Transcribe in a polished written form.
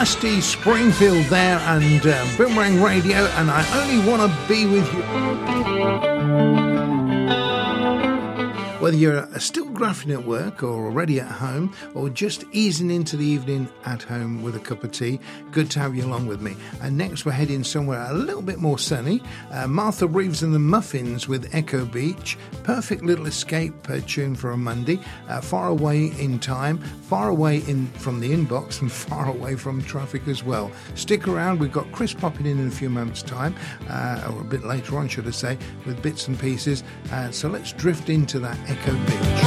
Dusty Springfield there and Boomerang Radio, and I Only Want to Be With You. Whether you're still graphing at work or already at home or just easing into the evening at home with a cup of tea, good to have you along with me. And next we're heading somewhere a little bit more sunny. Martha Reeves and the Muffins with Echo Beach. Perfect little escape tune for a Monday. Far away in time, far away from the inbox and far away from traffic as well. Stick around, we've got Chris popping in a few moments' time, or a bit later on should I say, with bits and pieces. So let's drift into that Echo Beach.